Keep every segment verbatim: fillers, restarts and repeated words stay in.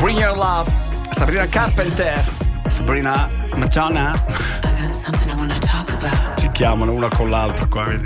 Bring Your Love, Sabrina Carpenter, Sabrina Madonna. Si chiamano una con l'altra qua, vedi?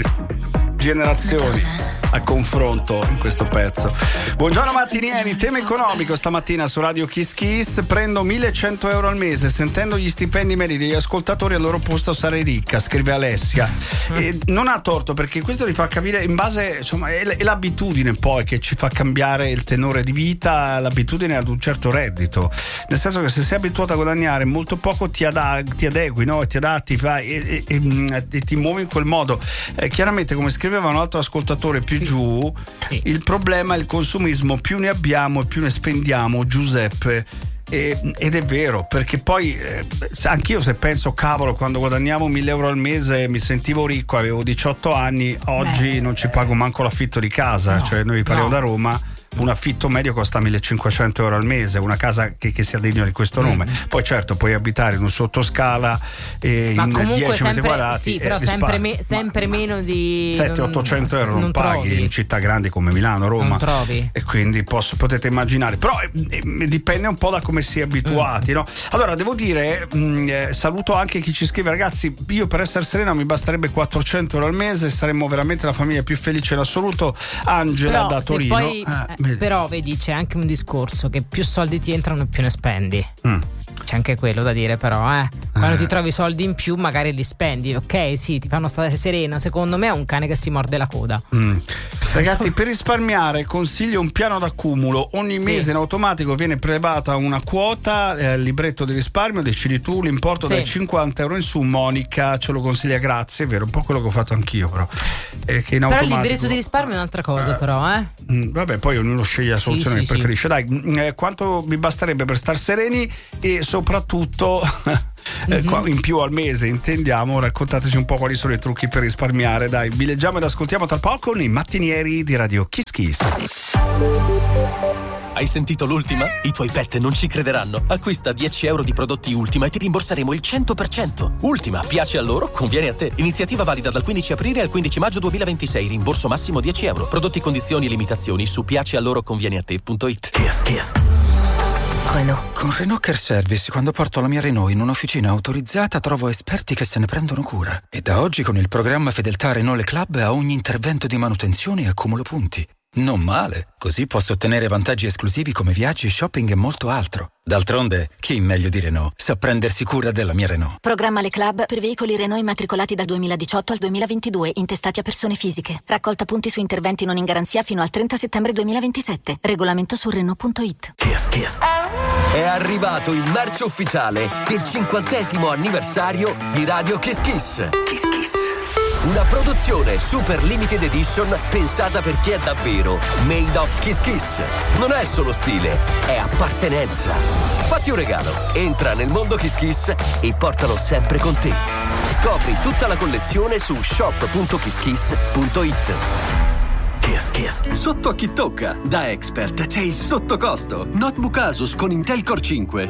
Generazioni a confronto in questo pezzo. Buongiorno mattinieri, tema economico stamattina su Radio Kiss Kiss. Prendo millecento euro al mese, sentendo gli stipendi medi degli ascoltatori al loro posto sarei ricca, scrive Alessia. E non ha torto, perché questo ti fa capire in base, insomma, è, è l'abitudine poi che ci fa cambiare il tenore di vita, l'abitudine ad un certo reddito, nel senso che se sei abituato a guadagnare molto poco ti, ad, ti adegui, no? E ti adatti, fai, e, e, e, e ti muovi in quel modo. Eh, chiaramente, come scriveva un altro ascoltatore più giù, sì. Il problema è il consumismo, più ne abbiamo e più ne spendiamo, Giuseppe. E, ed è vero, perché poi eh, anch'io se penso, cavolo, quando guadagnavo mille euro al mese mi sentivo ricco, avevo diciotto anni, oggi Beh. non ci pago manco l'affitto di casa, no, cioè noi parliamo no. da Roma, un affitto medio costa millecinquecento euro al mese, una casa che, che sia degna di questo nome. Mm. Poi certo puoi abitare in un sottoscala e ma in dieci metri quadrati, sì, però sempre, me, sempre ma, meno di sette ottocento euro non, non paghi trovi. In città grandi come Milano, Roma, non trovi. E quindi posso, potete immaginare, però eh, eh, dipende un po' da come si è abituati, mm. no? Allora devo dire, mh, eh, saluto anche chi ci scrive, ragazzi, io per essere serena mi basterebbe quattrocento euro al mese, saremmo veramente la famiglia più felice in assoluto. Angela però, da Torino poi, eh, però vedi, c'è anche un discorso che più soldi ti entrano più ne spendi. Mm. C'è anche quello da dire, però eh. quando eh. ti trovi soldi in più magari li spendi, ok, sì, ti fanno stare serena. Secondo me è un cane che si morde la coda. mm. Ragazzi, per risparmiare consiglio un piano d'accumulo. Ogni sì. mese in automatico viene prelevata una quota, eh, il libretto di risparmio, decidi tu l'importo sì. dai cinquanta euro in su. Monica ce lo consiglia, grazie, è vero, un po' quello che ho fatto anch'io, però eh, che in però automatico... il libretto di risparmio è un'altra cosa, eh. però eh mm, vabbè, poi ognuno sceglie la soluzione sì, che sì, preferisce. Sì. Dai, eh, quanto mi basterebbe per star sereni e soprattutto mm-hmm. in più al mese, intendiamo, raccontateci un po' quali sono i trucchi per risparmiare. Dai, vi leggiamo ed ascoltiamo tra poco nei mattinieri di Radio Kiss Kiss. Hai sentito l'ultima? I tuoi pet non ci crederanno. Acquista dieci euro di prodotti Ultima e ti rimborseremo il cento per cento. Ultima, piace a loro, conviene a te. Iniziativa valida dal quindici aprile al quindici maggio duemilaventisei. Rimborso massimo dieci euro. Prodotti, condizioni e limitazioni su piacealoroconvieniate punto it. Kiss, kiss. Renault. Con Renault Care Service, quando porto la mia Renault in un'officina autorizzata, trovo esperti che se ne prendono cura. E da oggi con il programma Fedeltà Renault Le Club a ogni intervento di manutenzione accumulo punti. Non male, così posso ottenere vantaggi esclusivi come viaggi, shopping e molto altro. D'altronde, chi meglio di Renault sa prendersi cura della mia Renault. Programma Le Club per veicoli Renault immatricolati dal duemiladiciotto al duemilaventidue, intestati a persone fisiche. Raccolta punti su interventi non in garanzia fino al trenta settembre duemilaventisette. Regolamento su Renault punto it. Kiss, kiss. È arrivato il marcio ufficiale del cinquantesimo anniversario di Radio Kiss Kiss. Kiss Kiss. Una produzione super limited edition pensata per chi è davvero made of Kiss Kiss. Non è solo stile, è appartenenza. Fatti un regalo, entra nel mondo Kiss Kiss e portalo sempre con te. Scopri tutta la collezione su shop punto kiss kiss punto it. Kiss, kiss. Sotto a chi tocca, da Expert c'è il sottocosto. Notebook Asus con Intel Core cinque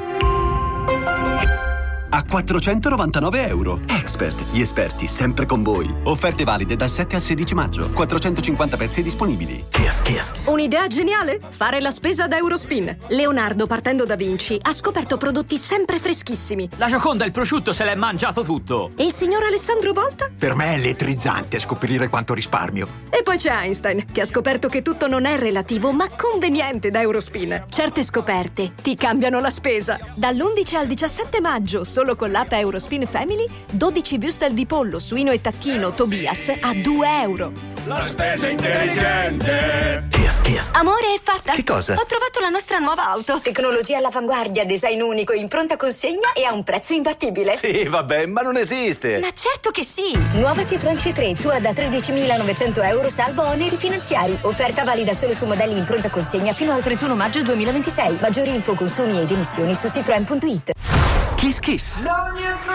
a quattrocentonovantanove euro. Expert, gli esperti sempre con voi. Offerte valide dal sette al sedici maggio. quattrocentocinquanta pezzi disponibili. Kiss, kiss. Un'idea geniale? Fare la spesa da Eurospin. Leonardo, partendo da Vinci, ha scoperto prodotti sempre freschissimi. La Gioconda, il prosciutto, se l'è mangiato tutto. E il signor Alessandro Volta? Per me è elettrizzante scoprire quanto risparmio. E poi c'è Einstein, che ha scoperto che tutto non è relativo, ma conveniente da Eurospin. Certe scoperte ti cambiano la spesa. Dall'undici al diciassette maggio, solo con l'app Eurospin Family, dodici würstel di pollo, suino e tacchino Tobias a due euro. La spesa intelligente. Kiss, kiss. Amore, è fatta. Che cosa? Ho trovato la nostra nuova auto. Tecnologia all'avanguardia, design unico, in pronta consegna e a un prezzo imbattibile. Sì, vabbè, ma non esiste. Ma certo che sì. Nuova Citroën C tre, tua da tredicimilanovecento euro, salvo oneri finanziari. Offerta valida solo su modelli in pronta consegna fino al trentuno maggio duemilaventisei. Maggiori info, consumi ed emissioni su citroen punto it. Kiss Kiss.